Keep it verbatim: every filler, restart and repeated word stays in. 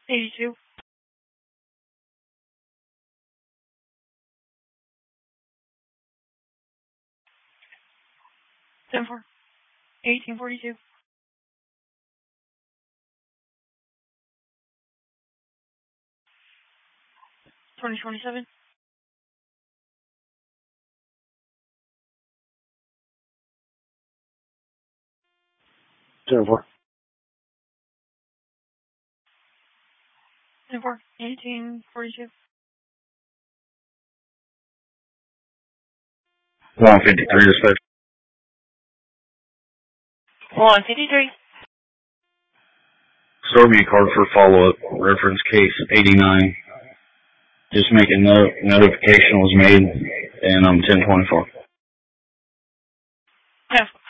eighty-two. ten four. eighteen forty-two. twenty twenty-seven. ten four. ten four. eighteen forty-two. one fifty-three dispatch. one fifty-three. Stormy card for follow-up. Reference case eighty-nine. Just making no notification was made, and I'm ten twenty-four. Yeah.